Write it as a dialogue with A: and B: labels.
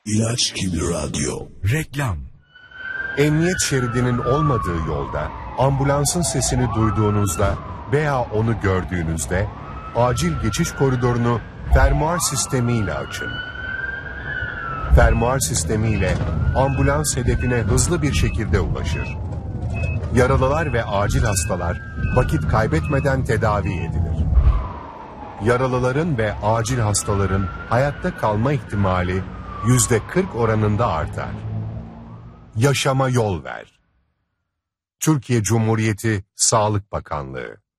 A: İlaç gibi radyo.
B: Reklam.
C: Emniyet şeridinin olmadığı yolda ambulansın sesini duyduğunuzda veya onu gördüğünüzde acil geçiş koridorunu fermuar sistemiyle açın. Fermuar sistemiyle ambulans hedefine hızlı bir şekilde ulaşır. Yaralılar ve acil hastalar vakit kaybetmeden tedavi edilir. Yaralıların ve acil hastaların hayatta kalma ihtimali %40 oranında artar. Yaşama yol ver. Türkiye Cumhuriyeti Sağlık Bakanlığı.